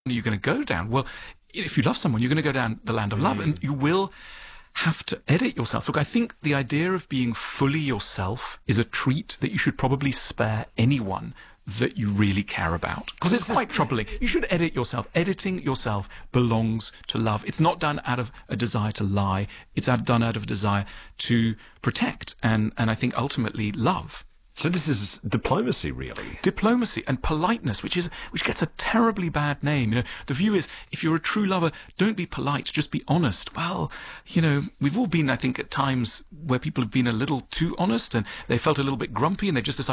are you going to go down? Well, if you love someone, you're going to go down the land of love, and you will have to edit yourself. Look, I think the idea of being fully yourself is a treat that you should probably spare anyone that you really care about, because it's quite troubling. You should edit yourself. Editing yourself belongs to love. It's not done out of a desire to lie. It's done out of a desire to protect and I think ultimately love. So this is diplomacy, really. Diplomacy and politeness, which gets a terribly bad name. You know, the view is, if you're a true lover, don't be polite, just be honest. Well, you know, we've all been, I think, at times where people have been a little too honest and they felt a little bit grumpy and they just decided